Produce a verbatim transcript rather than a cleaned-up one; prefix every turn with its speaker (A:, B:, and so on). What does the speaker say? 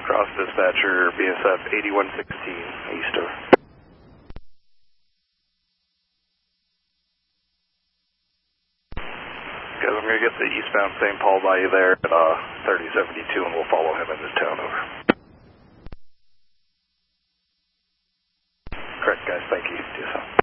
A: Cross dispatcher, B S F eighty-one sixteen, east of. Guys, I'm going to get the eastbound Saint Paul by you there at uh, thirty seventy-two, and we'll follow him into town, over. Correct, guys, thank you.